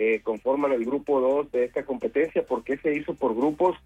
conforman el grupo 2 de esta competencia. ¿Por qué se hizo por grupos?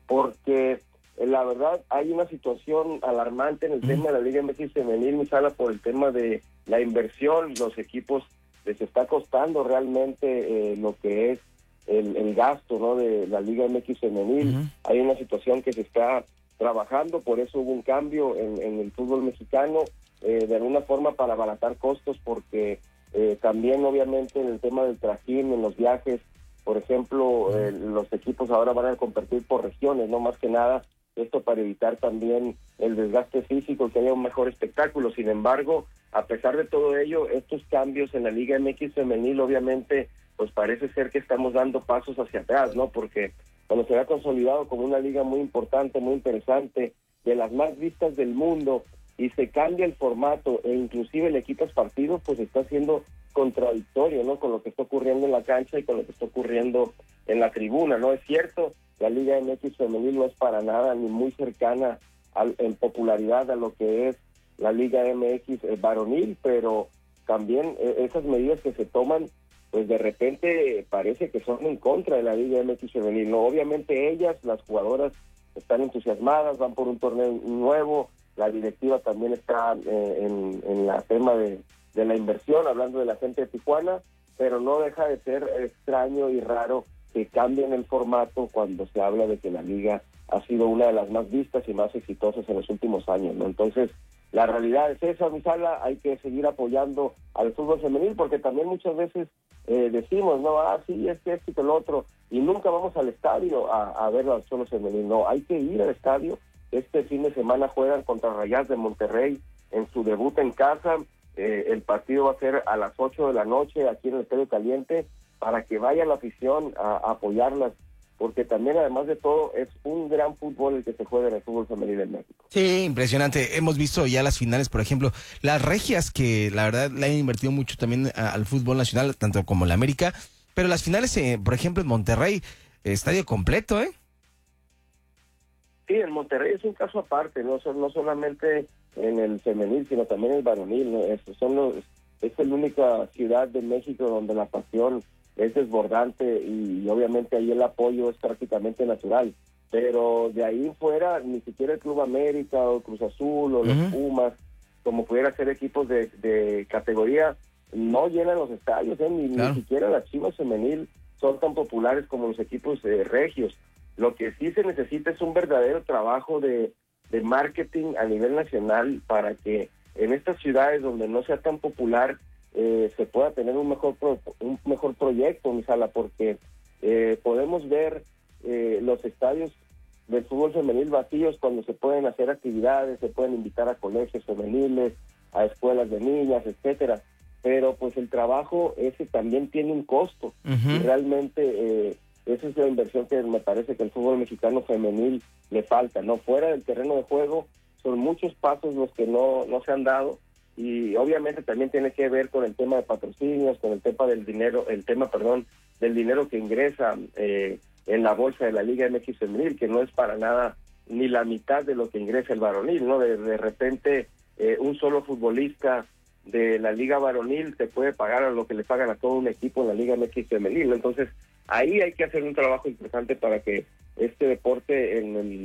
Porque la verdad hay una situación alarmante en el tema de la Liga MX femenil, mi Sala, por el tema de la inversión. Los equipos les está costando realmente lo que es el gasto, ¿no?, de la Liga MX femenil. Hay una situación que se está trabajando, por eso hubo un cambio en el fútbol mexicano, de alguna forma para abaratar costos, porque también obviamente en el tema del trajín, en los viajes, por ejemplo, los equipos ahora van a competir por regiones, no más que nada, esto para evitar también el desgaste físico, que haya un mejor espectáculo. Sin embargo, a pesar de todo ello, estos cambios en la Liga MX femenil, obviamente, pues parece ser que estamos dando pasos hacia atrás, ¿no? Porque cuando se ha consolidado como una liga muy importante, muy interesante, de las más vistas del mundo, y se cambia el formato e inclusive le quitas partidos, pues está siendo contradictorio, ¿no?, con lo que está ocurriendo en la cancha y con lo que está ocurriendo en la tribuna, ¿no? Es cierto, la Liga MX femenil no es para nada ni muy cercana en popularidad a lo que es la Liga MX varonil, pero también esas medidas que se toman, pues de repente parece que son en contra de la Liga MX femenil, ¿no? Obviamente ellas, las jugadoras, están entusiasmadas, van por un torneo nuevo, la directiva también está en la tema de la inversión, hablando de la gente de Tijuana, pero no deja de ser extraño y raro que cambien el formato cuando se habla de que la liga ha sido una de las más vistas y más exitosas en los últimos años, ¿no? Entonces, la realidad es esa, mi Sala, hay que seguir apoyando al fútbol femenil, porque también muchas veces decimos, no, sí, es que esto y que lo otro, y nunca vamos al estadio a ver al solo femenil. No, hay que ir al estadio. Este fin de semana juegan contra Rayadas de Monterrey en su debut en casa. El partido va a ser a las 8 de la noche aquí en el Estadio Caliente, para que vaya la afición a apoyarlas, porque también, además de todo, es un gran fútbol el que se juega en el fútbol femenil en México. Sí, impresionante. Hemos visto ya las finales, por ejemplo, las regias, que la verdad le han invertido mucho también al fútbol nacional, tanto como la América, pero las finales, por ejemplo, en Monterrey, estadio completo, ¿eh? Sí, en Monterrey es un caso aparte, no solamente en el femenil, sino también en el varonil, ¿no? Es la única ciudad de México donde la pasión es desbordante y obviamente ahí el apoyo es prácticamente natural, pero de ahí fuera ni siquiera el Club América o Cruz Azul o los Pumas, como pudiera ser equipos de categoría, no llenan los estadios, ni siquiera la Chivas femenil son tan populares como los equipos regios. Lo que sí se necesita es un verdadero trabajo de marketing a nivel nacional para que en estas ciudades donde no sea tan popular se pueda tener un mejor proyecto, mi Sala, porque podemos ver los estadios del fútbol femenil vacíos cuando se pueden hacer actividades, se pueden invitar a colegios femeniles, a escuelas de niñas, etcétera, pero pues el trabajo ese también tiene un costo y realmente esa es la inversión que me parece que el fútbol mexicano femenil le falta, ¿no? Fuera del terreno de juego son muchos pasos los que no se han dado, y obviamente también tiene que ver con el tema de patrocinios, con el tema del dinero, del dinero que ingresa en la bolsa de la Liga MX femenil, que no es para nada ni la mitad de lo que ingresa el varonil, ¿no? De repente un solo futbolista de la Liga varonil te puede pagar a lo que le pagan a todo un equipo en la Liga MX femenil, ¿no? Entonces ahí hay que hacer un trabajo importante para que este deporte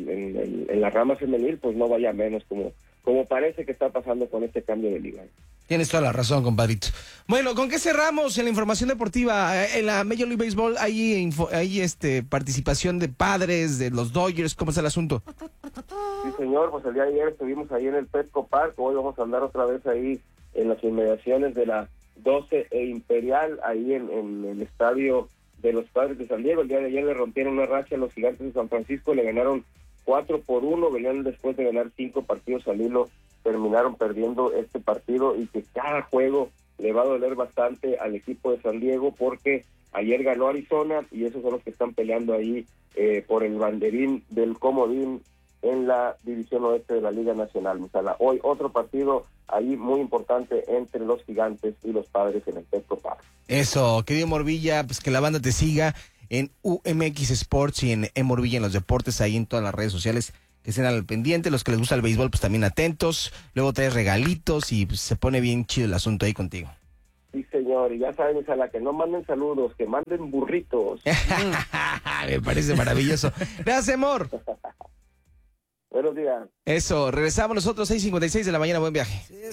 en la rama femenil pues no vaya menos, como parece que está pasando con este cambio de liga. Tienes toda la razón, compadrito. Bueno, ¿con qué cerramos en la información deportiva? En la Major League Baseball hay participación de padres, de los Dodgers, ¿cómo está el asunto? Sí, señor, pues el día de ayer estuvimos ahí en el Petco Park, hoy vamos a andar otra vez ahí en las inmediaciones de la 12 e Imperial, ahí en el estadio de los Padres de San Diego. El día de ayer le rompieron una racha a los Gigantes de San Francisco, le ganaron 4-1, venían después de ganar 5 partidos al hilo, terminaron perdiendo este partido, y que cada juego le va a doler bastante al equipo de San Diego, porque ayer ganó Arizona y esos son los que están peleando ahí por el banderín del comodín en la División Oeste de la Liga Nacional. Hoy otro partido ahí muy importante entre los Gigantes y los Padres en el Petco Park. Eso, querido Morbilla, pues que la banda te siga en UMX Sports y en Morbilla en los deportes, ahí en todas las redes sociales, que estén al pendiente. Los que les gusta el béisbol, pues también atentos. Luego traes regalitos y pues, se pone bien chido el asunto ahí contigo. Sí, señor. señor, y ya saben, o sea, la que no manden saludos, que manden burritos. Me parece maravilloso. Gracias, amor. Buenos días. Eso, regresamos nosotros 6:56 de la mañana, buen viaje.